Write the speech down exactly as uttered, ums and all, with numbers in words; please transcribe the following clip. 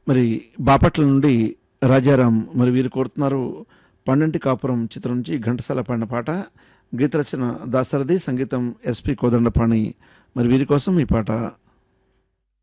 మరి బాపట్ల నుండి రాజారాం మరి వీరు కోరుతున్నారు పండంటి కాపురం చిత్రం నుంచి ఘంటసాల పాడిన పాట. గీత రచన దాసరథి, సంగీతం ఎస్పి కోదండపాణి. మరి వీరి కోసం ఈ పాట.